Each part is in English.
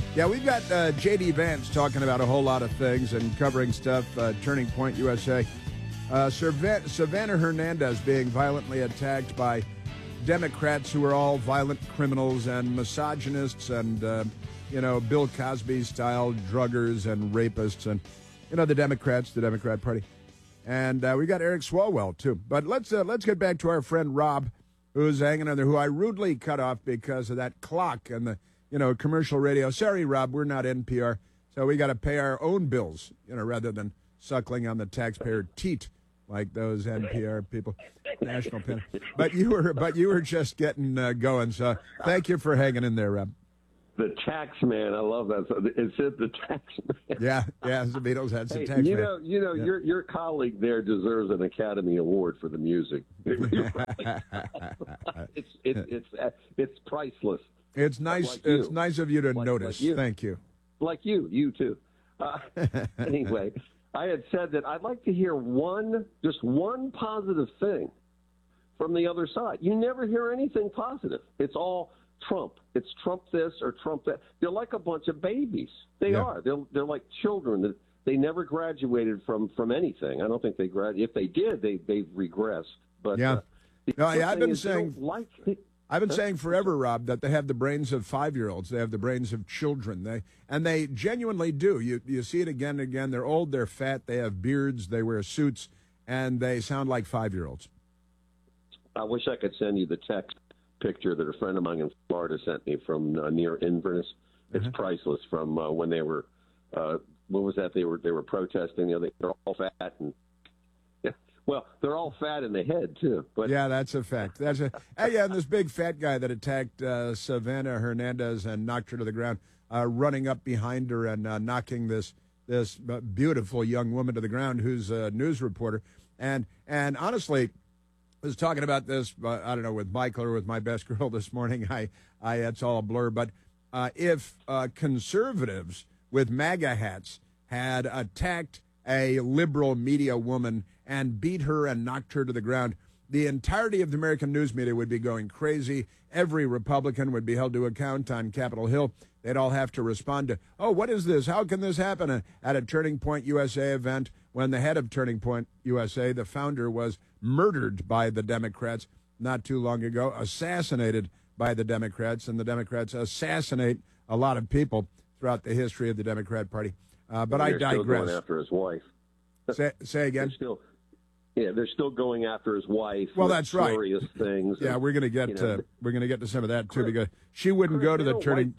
Yeah, we've got J.D. Vance talking about a whole lot of things and covering stuff, Turning Point USA. Savannah Hernandez being violently attacked by Democrats who are all violent criminals and misogynists and, Bill Cosby-style druggers and rapists and, the Democrats, the Democrat Party. And we got Eric Swalwell, too. But let's get back to our friend Rob, who's hanging in there, who I rudely cut off because of that clock and the commercial radio. Sorry, Rob, we're not NPR, so we got to pay our own bills, rather than suckling on the taxpayer teat like those NPR people, national pen. But you were just getting going. So thank you for hanging in there, Rob. The tax man, I love that. Is it the tax man? Yeah, the Beatles had some tax man. Your colleague there deserves an Academy Award for the music. It's priceless. It's nice. Like it's nice of you to notice. Like Thank you. Like you too. Anyway, I had said that I'd like to hear just one positive thing from the other side. You never hear anything positive. It's all Trump. It's Trump this or Trump that. They're like a bunch of babies. They are. They're like children. They never graduated from anything. I don't think they graduated. If they did, they've regressed. But I've been saying forever, Rob, that they have the brains of 5-year-olds. They have the brains of children. They genuinely do. You see it again and again. They're old, they're fat, they have beards, they wear suits, and they sound like 5-year-olds. I wish I could send you the text picture that a friend of mine in Florida sent me from near Inverness. It's priceless from when they were, what was that? They were protesting. They're all fat and. Well, they're all fat in the head, too. But yeah, that's a fact. And this big fat guy that attacked Savannah Hernandez and knocked her to the ground, running up behind her and knocking this beautiful young woman to the ground who's a news reporter. And honestly, I was talking about this, I don't know, with Michael or with my best girl this morning. It's all a blur. But if conservatives with MAGA hats had attacked a liberal media woman and beat her and knocked her to the ground, the entirety of the American news media would be going crazy. Every Republican would be held to account on Capitol Hill. They'd all have to respond to, what is this? How can this happen at a Turning Point USA event when the head of Turning Point USA, the founder, was murdered by the Democrats not too long ago, assassinated by the Democrats, and the Democrats assassinate a lot of people throughout the history of the Democrat Party. But I digress. Still going after his wife. Say again. They're still going after his wife. Well, that's right. Glorious things. Yeah, we're going to get to some of that too, because she wouldn't go to the Turning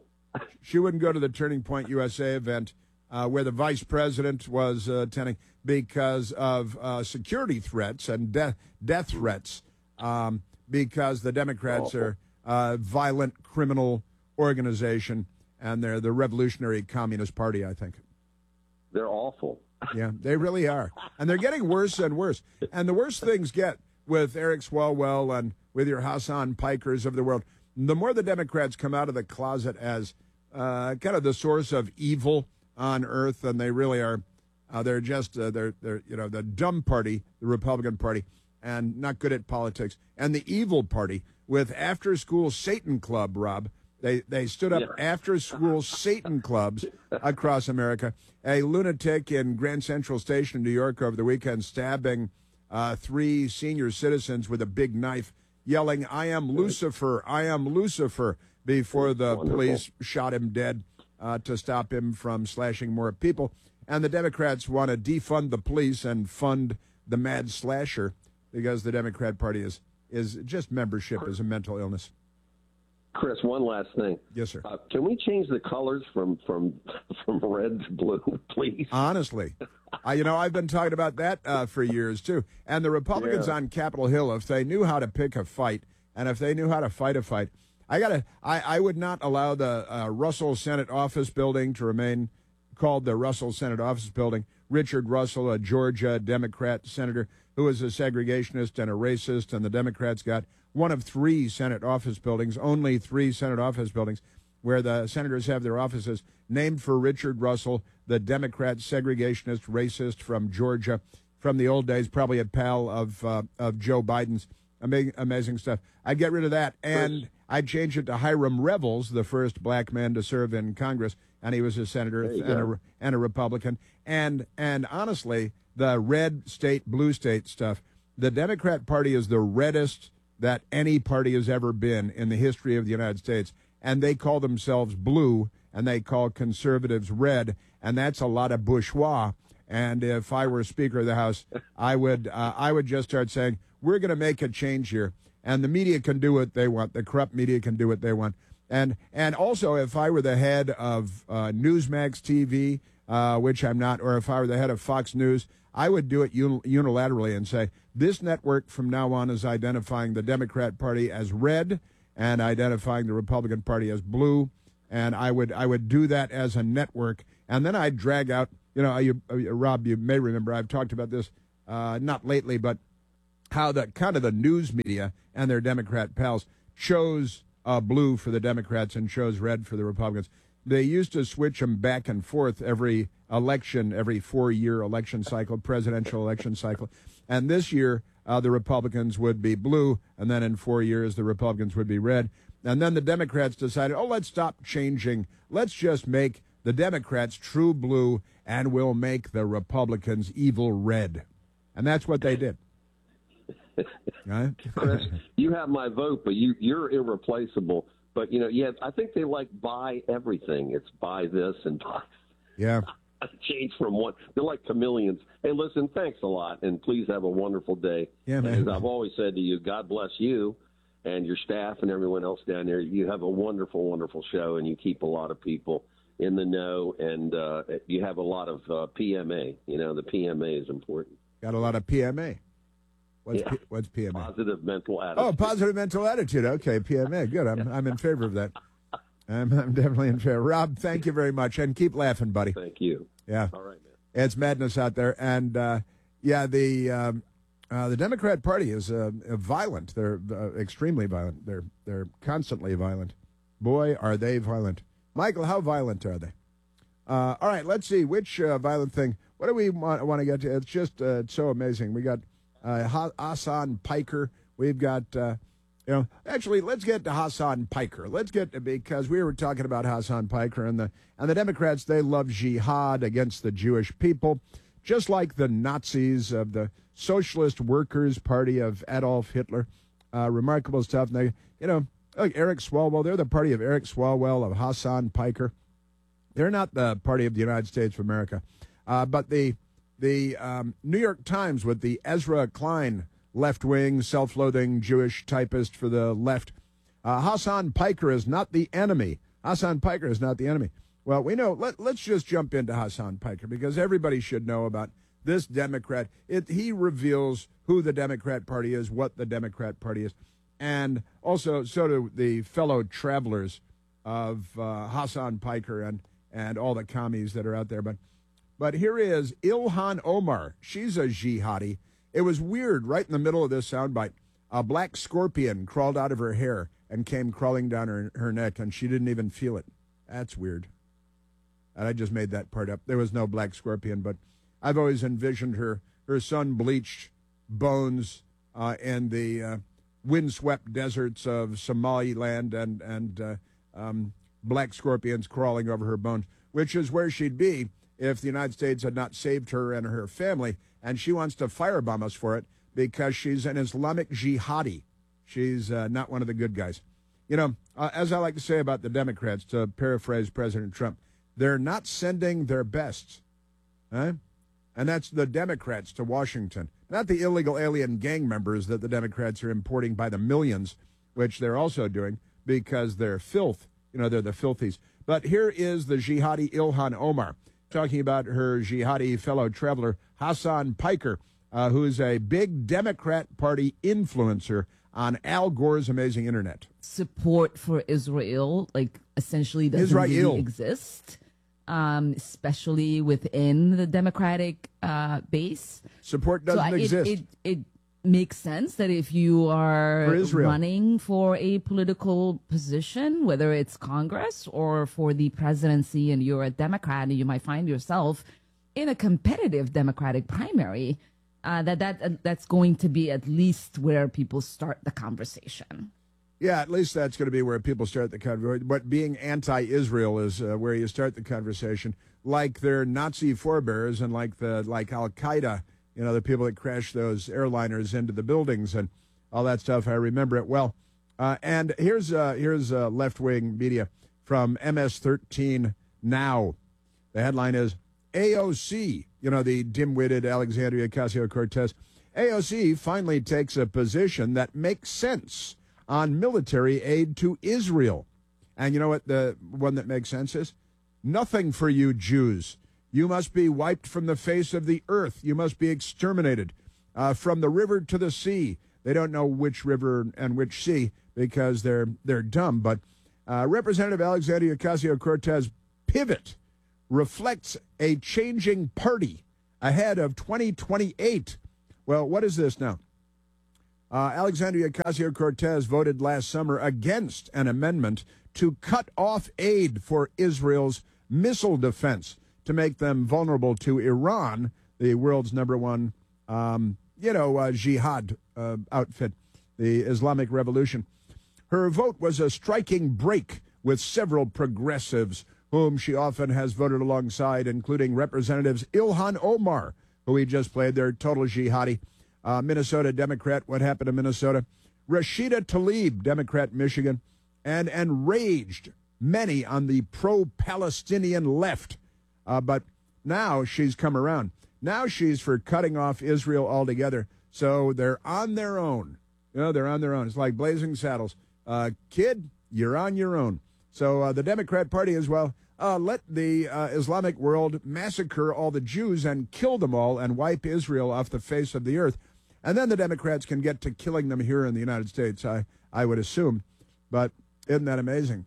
She wouldn't go to the Turning Point USA event where the vice president was attending because of security threats and death threats. Because the Democrats are a violent criminal organization. And they're the Revolutionary Communist Party, I think. They're awful. Yeah, they really are. And they're getting worse and worse. And the worse things get with Eric Swalwell and with your Hassan Pikers of the world, the more the Democrats come out of the closet as kind of the source of evil on earth, and they really are. They're just they're the dumb party, the Republican Party, and not good at politics, and the evil party with after-school Satan Club, Rob. They stood up after-school Satan clubs across America. A lunatic in Grand Central Station in New York over the weekend stabbing 3 senior citizens with a big knife, yelling, "I am Lucifer, I am Lucifer," before the police shot him dead to stop him from slashing more people. And the Democrats want to defund the police and fund the mad slasher because the Democrat Party is just membership is a mental illness. Chris, one last thing. Yes, sir. Can we change the colors from red to blue, please? Honestly, I've been talking about that for years too. And the Republicans on Capitol Hill, if they knew how to pick a fight, and if they knew how to fight a fight, I would not allow the Russell Senate Office Building to remain called the Russell Senate Office Building. Richard Russell, a Georgia Democrat senator who was a segregationist and a racist, and the Democrats got one of 3 Senate office buildings, only 3 Senate office buildings, where the senators have their offices named for Richard Russell, the Democrat segregationist racist from Georgia, from the old days, probably a pal of Joe Biden's. Amazing stuff. I'd get rid of that, and I'd change it to Hiram Revels, the first black man to serve in Congress, and he was a senator and a Republican. And honestly, the red state, blue state stuff, the Democrat Party is the reddest that any party has ever been in the history of the United States. And they call themselves blue, and they call conservatives red, and that's a lot of bourgeois. And if I were Speaker of the House, I would just start saying, we're going to make a change here. And the media can do what they want. The corrupt media can do what they want. And also, if I were the head of Newsmax TV, which I'm not, or if I were the head of Fox News, I would do it unilaterally and say, this network from now on is identifying the Democrat Party as red and identifying the Republican Party as blue. And I would do that as a network. And then I'd drag out, Rob, you may remember, I've talked about this, not lately, but how the kind of the news media and their Democrat pals chose blue for the Democrats and chose red for the Republicans. They used to switch them back and forth every election, every 4-year election cycle, presidential election cycle. And this year, the Republicans would be blue, and then in 4 years, the Republicans would be red. And then the Democrats decided, let's stop changing. Let's just make the Democrats true blue, and we'll make the Republicans evil red. And that's what they did. Right? Chris, you have my vote, but you're irreplaceable. But, I think they buy everything. It's buy this and buy. Yeah. Change from one. They're like chameleons. Hey, listen, thanks a lot, and please have a wonderful day. Yeah, man. As I've always said to you, God bless you and your staff and everyone else down there. You have a wonderful, wonderful show, and you keep a lot of people in the know, and you have a lot of PMA. The PMA is important. Got a lot of PMA. What's PMA? Positive mental attitude. Oh, positive mental attitude. Okay, PMA. Good. I'm in favor of that. I'm definitely in favor. Rob, thank you very much, and keep laughing, buddy. Thank you. Yeah. All right, man. It's madness out there, and the Democrat Party is violent. They're extremely violent. They're constantly violent. Boy, are they violent. Michael, how violent are they? All right, let's see which violent thing. What do we want to get to? It's just so amazing. We got Hasan Piker. We've got. Actually, let's get to Hasan Piker. Because we were talking about Hasan Piker and the Democrats. They love jihad against the Jewish people, just like the Nazis of the Socialist Workers' Party of Adolf Hitler. Remarkable stuff. And they, like Eric Swalwell. They're the party of Eric Swalwell, of Hasan Piker. They're not the party of the United States of America, but the New York Times with the Ezra Klein, left-wing, self-loathing Jewish typist for the left. Hasan Piker is not the enemy. Hasan Piker is not the enemy. Well, we know. Let's just jump into Hasan Piker because everybody should know about this Democrat. He reveals who the Democrat Party is, what the Democrat Party is, and also so do the fellow travelers of Hasan Piker and all the commies that are out there. But here is Ilhan Omar. She's a jihadi. It was weird. Right in the middle of this soundbite, a black scorpion crawled out of her hair and came crawling down her neck, and she didn't even feel it. That's weird. And I just made that part up. There was no black scorpion, but I've always envisioned her sun-bleached bones in the windswept deserts of Somaliland and black scorpions crawling over her bones, which is where she'd be if the United States had not saved her and her family. And she wants to firebomb us for it because she's an Islamic jihadi. She's not one of the good guys. As I like to say about the Democrats, to paraphrase President Trump, they're not sending their best. Huh? And that's the Democrats to Washington, not the illegal alien gang members that the Democrats are importing by the millions, which they're also doing because they're filth. They're the filthies. But here is the jihadi Ilhan Omar talking about her jihadi fellow traveler, Hasan Piker, who's a big Democrat Party influencer on Al Gore's amazing internet. Support for Israel, essentially doesn't really exist, especially within the Democratic base. Support doesn't exist. It makes sense that if you are running for a political position, whether it's Congress or for the presidency, and you're a Democrat and you might find yourself in a competitive Democratic primary, that's going to be at least where people start the conversation. Yeah, at least that's going to be where people start the conversation. But being anti-Israel is where you start the conversation, like their Nazi forebears and like Al-Qaeda, the people that crashed those airliners into the buildings and all that stuff. I remember it well. And here's left-wing media from MS-13 Now. The headline is AOC, the dim-witted Alexandria Ocasio-Cortez. AOC finally takes a position that makes sense on military aid to Israel. And you know what the one that makes sense is? Nothing for you Jews. You must be wiped from the face of the earth. You must be exterminated from the river to the sea. They don't know which river and which sea because they're dumb. But Representative Alexandria Ocasio-Cortez pivot reflects a changing party ahead of 2028. Well, what is this now? Alexandria Ocasio-Cortez voted last summer against an amendment to cut off aid for Israel's missile defense to make them vulnerable to Iran, the world's number one, jihad outfit, the Islamic Revolution. Her vote was a striking break with several progressives whom she often has voted alongside, including Representatives Ilhan Omar, who we just played, their total jihadi, Minnesota Democrat. What happened to Minnesota? Rashida Tlaib, Democrat, Michigan, and enraged many on the pro-Palestinian left. But now she's come around. Now she's for cutting off Israel altogether. So they're on their own. They're on their own. It's like Blazing Saddles. Kid, you're on your own. So the Democrat Party as well. Let the Islamic world massacre all the Jews and kill them all and wipe Israel off the face of the earth. And then the Democrats can get to killing them here in the United States, I would assume. But isn't that amazing?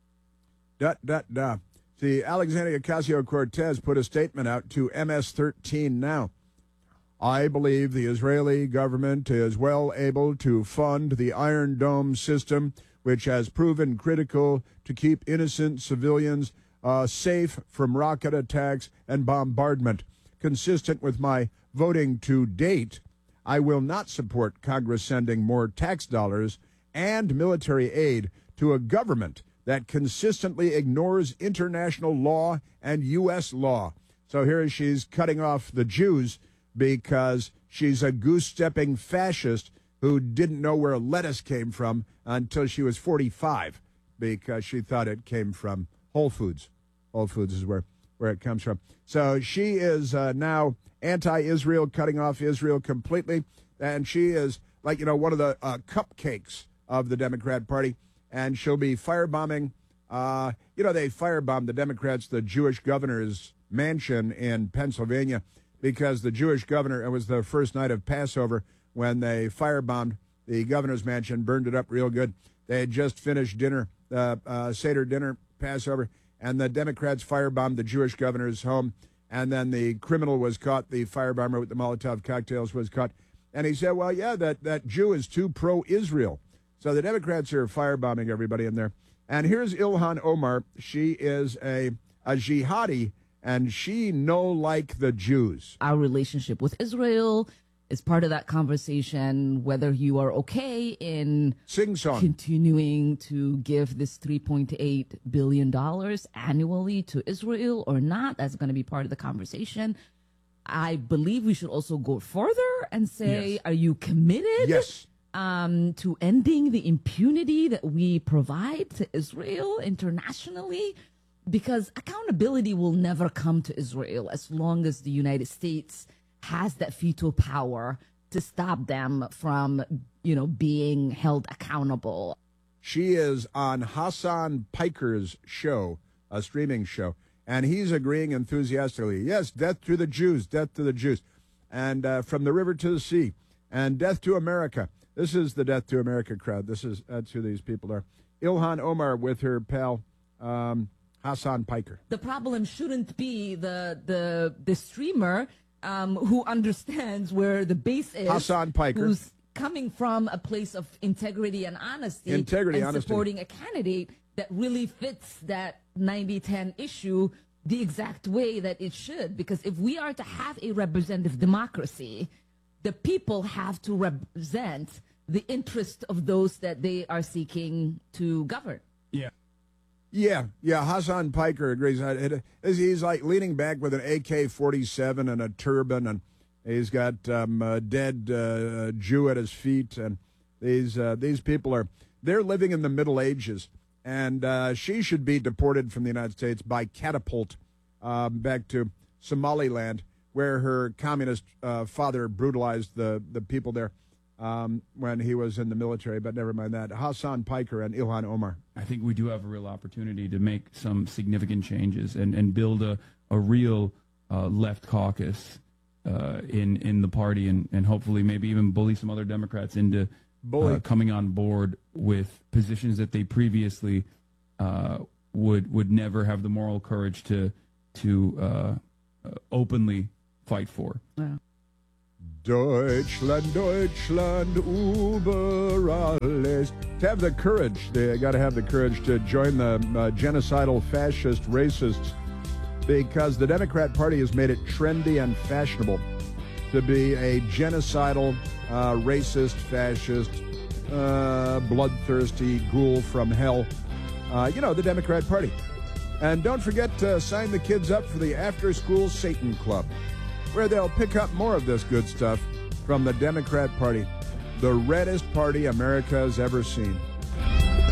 See, Alexandria Ocasio-Cortez put a statement out to MS-13 Now. I believe the Israeli government is well able to fund the Iron Dome system, which has proven critical to keep innocent civilians safe from rocket attacks and bombardment. Consistent with my voting to date, I will not support Congress sending more tax dollars and military aid to a government that consistently ignores international law and U.S. law. So here she's cutting off the Jews because she's a goose-stepping fascist who didn't know where lettuce came from until she was 45 because she thought it came from Whole Foods. Whole Foods is where it comes from. So she is now anti-Israel, cutting off Israel completely. And she is like, one of the cupcakes of the Democrat Party. And she'll be firebombing. They firebombed the Democrats, the Jewish governor's mansion in Pennsylvania, because the Jewish governor, it was the first night of Passover when they firebombed the governor's mansion, burned it up real good. They had just finished dinner, Seder dinner, Passover, and the Democrats firebombed the Jewish governor's home. And then the criminal was caught, the firebomber with the Molotov cocktails was caught. And he said, well, yeah, that Jew is too pro-Israel. So the Democrats are firebombing everybody in there. And here's Ilhan Omar. She is a jihadi, and she no like the Jews. Our relationship with Israel is part of that conversation, whether you are okay in continuing to give this $3.8 billion annually to Israel or not. That's going to be part of the conversation. I believe we should also go further and say, yes. Are you committed to ending the impunity that we provide to Israel internationally? Because accountability will never come to Israel as long as the United States has that veto power to stop them from, being held accountable. She is on Hassan Piker's show, a streaming show, and he's agreeing enthusiastically. Yes, death to the Jews, death to the Jews. And from the river to the sea, and death to America. This is the death to America crowd. That's who these people are. Ilhan Omar with her pal, Hassan Piker. The problem shouldn't be the streamer who understands where the base is. Hassan Piker. Who's coming from a place of integrity and honesty. Supporting a candidate that really fits that 90-10 issue the exact way that it should. Because if we are to have a representative democracy, the people have to represent the interest of those that they are seeking to govern. Yeah. Hassan Piker agrees. He's like leaning back with an AK-47 and a turban, and he's got a dead Jew at his feet. And these people they're living in the Middle Ages, and she should be deported from the United States by catapult back to Somaliland, where her communist father brutalized the people there when he was in the military. But never mind that. Hassan Piker and Ilhan Omar. I think we do have a real opportunity to make some significant changes and build a real left caucus in the party, and hopefully maybe even bully some other Democrats into coming on board with positions that they previously would never have the moral courage to openly fight for. Yeah. Deutschland, Deutschland, über alles. To have the courage, they got to have the courage to join the genocidal fascist racists, because the Democrat Party has made it trendy and fashionable to be a genocidal, racist, fascist, bloodthirsty ghoul from hell. The Democrat Party. And don't forget to sign the kids up for the After School Satan Club, where they'll pick up more of this good stuff from the Democrat Party, the reddest party America has ever seen.